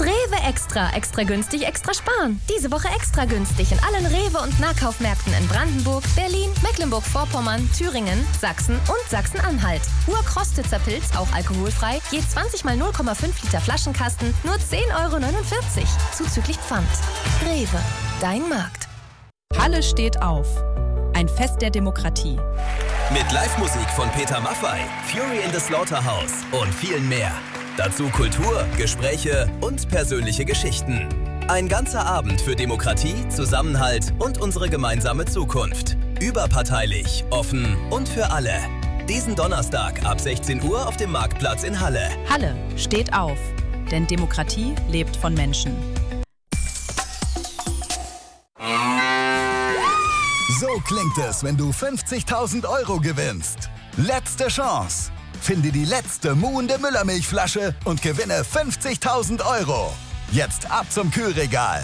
Rewe Extra. Extra günstig, extra sparen. Diese Woche extra günstig in allen Rewe- und Nahkaufmärkten in Brandenburg, Berlin, Mecklenburg-Vorpommern, Thüringen, Sachsen und Sachsen-Anhalt. Urkrostitzer Pilz, auch alkoholfrei, je 20 mal 0,5 Liter Flaschenkasten, nur 10,49 € zuzüglich Pfand. Rewe, dein Markt. Halle steht auf. Ein Fest der Demokratie. Mit Live-Musik von Peter Maffay, Fury in the Slaughterhouse und vielen mehr. Dazu Kultur, Gespräche und persönliche Geschichten. Ein ganzer Abend für Demokratie, Zusammenhalt und unsere gemeinsame Zukunft. Überparteilich, offen und für alle. Diesen Donnerstag ab 16 Uhr auf dem Marktplatz in Halle. Halle steht auf, denn Demokratie lebt von Menschen. So klingt es, wenn du 50.000 € gewinnst. Letzte Chance. Finde die letzte muhende Müllermilchflasche und gewinne 50.000 €. Jetzt ab zum Kühlregal.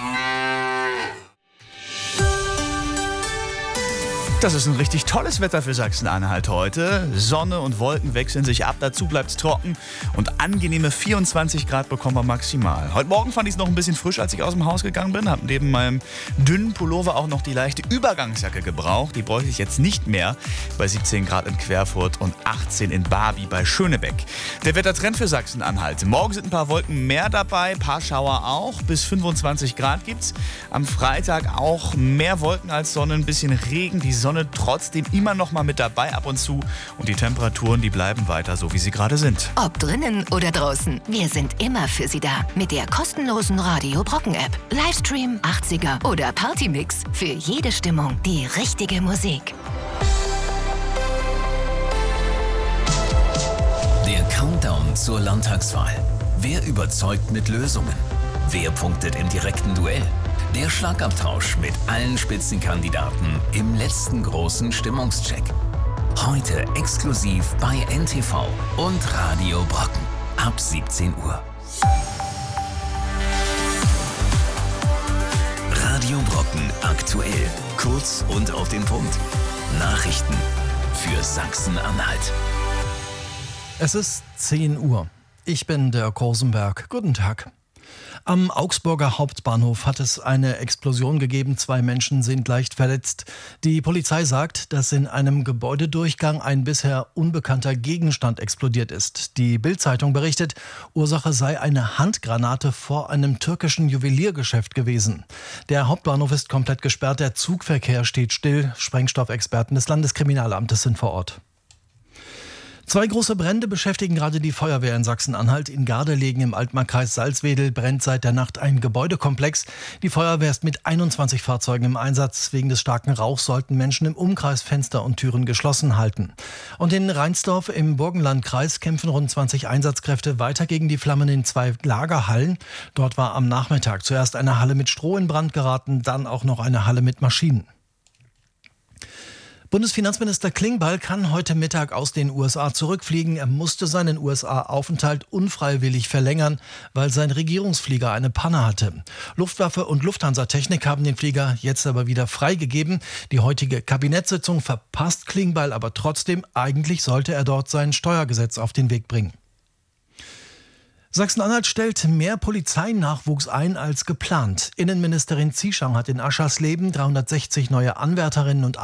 Das ist ein richtig tolles Wetter für Sachsen-Anhalt heute. Sonne und Wolken wechseln sich ab, dazu bleibt es trocken und angenehme 24 Grad bekommen wir maximal. Heute Morgen fand ich es noch ein bisschen frisch, als ich aus dem Haus gegangen bin. Habe neben meinem dünnen Pullover auch noch die leichte Übergangsjacke gebraucht. Die bräuchte ich jetzt nicht mehr bei 17 Grad in Querfurt und 18 in Barby bei Schönebeck. Der Wettertrend für Sachsen-Anhalt. Morgen sind ein paar Wolken mehr dabei, ein paar Schauer auch. Bis 25 Grad gibt's. Am Freitag auch mehr Wolken als Sonne, ein bisschen Regen. Die Sonne trotzdem immer noch mal mit dabei ab und zu. Und die Temperaturen, die bleiben weiter so, wie sie gerade sind. Ob drinnen oder draußen, wir sind immer für Sie da. Mit der kostenlosen Radio Brocken App. Livestream, 80er oder Partymix. Für jede Stimmung die richtige Musik. Der Countdown zur Landtagswahl. Wer überzeugt mit Lösungen? Wer punktet im direkten Duell? Der Schlagabtausch mit allen Spitzenkandidaten im letzten großen Stimmungscheck. Heute exklusiv bei NTV und Radio Brocken ab 17 Uhr. Radio Brocken aktuell, kurz und auf den Punkt. Nachrichten für Sachsen-Anhalt. Es ist 10 Uhr. Ich bin der Korsenberg. Guten Tag. Am Augsburger Hauptbahnhof hat es eine Explosion gegeben. 2 Menschen sind leicht verletzt. Die Polizei sagt, dass in einem Gebäudedurchgang ein bisher unbekannter Gegenstand explodiert ist. Die Bild-Zeitung berichtet, Ursache sei eine Handgranate vor einem türkischen Juweliergeschäft gewesen. Der Hauptbahnhof ist komplett gesperrt, der Zugverkehr steht still. Sprengstoffexperten des Landeskriminalamtes sind vor Ort. 2 große Brände beschäftigen gerade die Feuerwehr in Sachsen-Anhalt. In Gardelegen im Altmarkkreis Salzwedel brennt seit der Nacht ein Gebäudekomplex. Die Feuerwehr ist mit 21 Fahrzeugen im Einsatz. Wegen des starken Rauchs sollten Menschen im Umkreis Fenster und Türen geschlossen halten. Und in Reinsdorf im Burgenlandkreis kämpfen rund 20 Einsatzkräfte weiter gegen die Flammen in 2 Lagerhallen. Dort war am Nachmittag zuerst eine Halle mit Stroh in Brand geraten, dann auch noch eine Halle mit Maschinen. Bundesfinanzminister Klingbeil kann heute Mittag aus den USA zurückfliegen. Er musste seinen USA-Aufenthalt unfreiwillig verlängern, weil sein Regierungsflieger eine Panne hatte. Luftwaffe und Lufthansa-Technik haben den Flieger jetzt aber wieder freigegeben. Die heutige Kabinettssitzung verpasst Klingbeil aber trotzdem. Eigentlich sollte er dort sein Steuergesetz auf den Weg bringen. Sachsen-Anhalt stellt mehr Polizeinachwuchs ein als geplant. Innenministerin Zieschang hat in Aschersleben 360 neue Anwärterinnen und